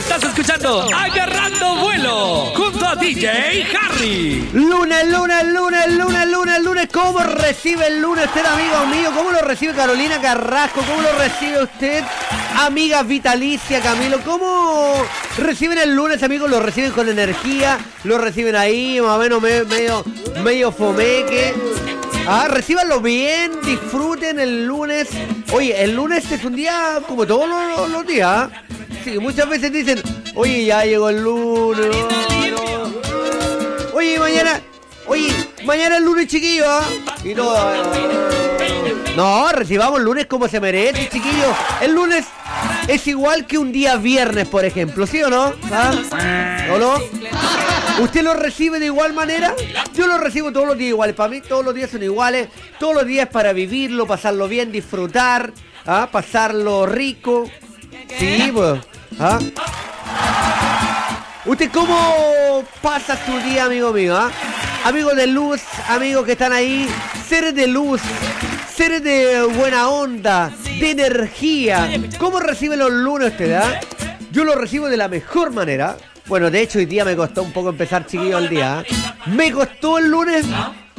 Estás escuchando Agarrando Vuelo junto a DJ Harry. Lunes. ¿Cómo recibe el lunes usted, amigo mío? ¿Cómo lo recibe Carolina Carrasco? ¿Cómo lo recibe usted, amiga vitalicia Camilo? ¿Cómo reciben el lunes, amigos? ¿Lo reciben con energía? ¿Lo reciben ahí, más o menos medio fomeque? Recíbanlo bien, disfruten el lunes. Oye, el lunes es un día como todos los días. Sí, muchas veces dicen, oye, ya llegó el lunes. Oye, mañana es lunes, chiquillo. Y todo. No, recibamos el lunes como se merece, chiquillo. El lunes es igual que un día viernes, por ejemplo, ¿sí o no? ¿O no? ¿Usted lo recibe de igual manera? Yo lo recibo todos los días iguales. Para mí todos los días son iguales. Todos los días para vivirlo, pasarlo bien, disfrutar, pasarlo rico. Sí, pues. ¿Usted cómo pasa su día, amigo mío? Amigos de luz, amigos que están ahí, seres de luz, seres de buena onda, de energía. ¿Cómo recibe los lunes usted? Yo lo recibo de la mejor manera. Bueno, de hecho hoy día me costó un poco empezar, chiquillo, el día. Me costó el lunes